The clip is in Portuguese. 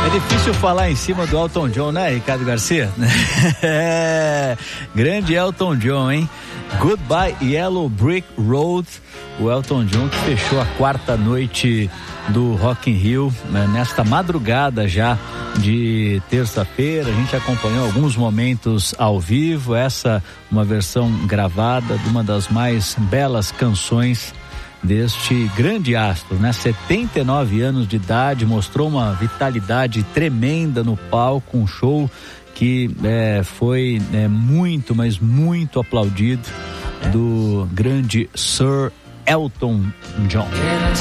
difícil falar em cima do Elton John, né, Ricardo Garcia? Grande Elton John, hein? Goodbye Yellow Brick Road, o Elton John que fechou a quarta noite do Rock in Rio, né, nesta madrugada já de terça-feira. A gente acompanhou alguns momentos ao vivo, essa uma versão gravada de uma das mais belas canções deste grande astro, né? 79 anos de idade, mostrou uma vitalidade tremenda no palco, um show que foi muito, mas muito aplaudido, do grande Sir Elton John.